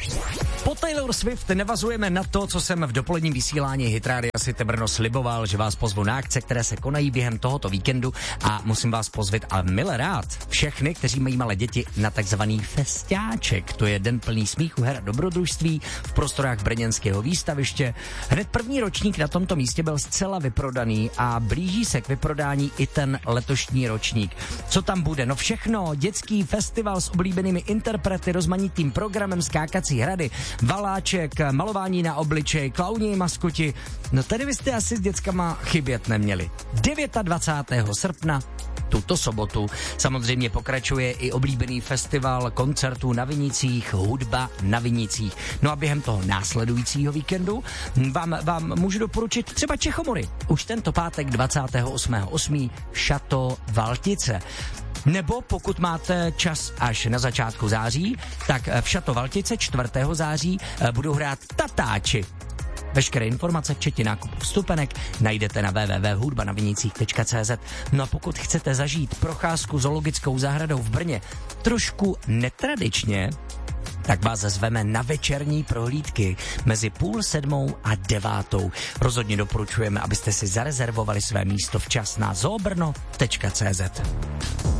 Po Taylor Swift nevazujeme na to, co jsem v dopoledním vysílání Hit Rádia City Brno sliboval, že vás pozvu na akce, které se konají během tohoto víkendu a musím vás pozvat a mile rád všechny, kteří mají malé děti, na takzvaný festiáček. To je den plný smíchu, her a dobrodružství v prostorách brněnského výstaviště. Hned první ročník na tomto místě byl zcela vyprodaný a blíží se k vyprodání i ten letošní ročník. Co tam bude? No všechno, dětský festival s oblíbenými interprety, rozmanitým programem, skákací hrady, valáček, malování na obličej, klauni, maskoti. No tady byste asi s dětskama chybět neměli. 29. srpna, tuto sobotu, samozřejmě pokračuje i oblíbený festival koncertů na Vinicích, hudba na Vinicích. No a během toho následujícího víkendu vám můžu doporučit třeba Čechomory. Už tento pátek 28.8. Šato Valtice. Nebo pokud máte čas až na začátku září, tak v Šato Valtice 4. září budou hrát Tatáči. Veškeré informace, včetně nákupu vstupenek, najdete na www.hudbanavinicích.cz. No a pokud chcete zažít procházku zoologickou zahradou v Brně trošku netradičně, tak vás zveme na večerní prohlídky mezi 6:30 a 9:00. Rozhodně doporučujeme, abyste si zarezervovali své místo včas na zoobrno.cz.